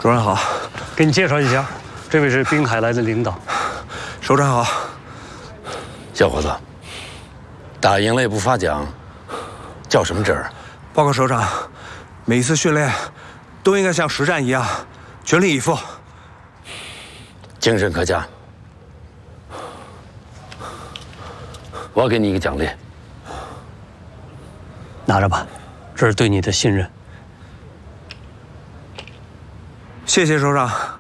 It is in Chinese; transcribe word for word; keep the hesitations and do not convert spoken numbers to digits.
主任好， 给你介绍一下，这位是滨海来的领导。 首长好。 小伙子，打赢了也不发奖，较什么真儿？ 报告首长，每一次训练都应该像实战一样，全力以赴， 精神可嘉。我要给你一个奖励， 拿着吧，这是对你的信任。 谢谢首长。